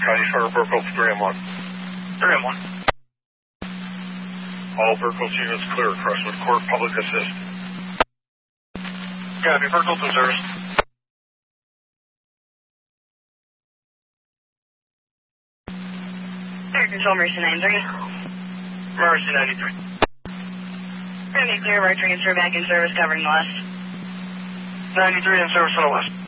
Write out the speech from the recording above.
County Shore, Burkle 3M1. 3M1. All Burkle units clear. Crestwood Court, public assist. Copy, Burkle to service. Air Control, Mercy 93. Mercy 93. Clear of our transfer back in service covering the west. 93 in service on the west.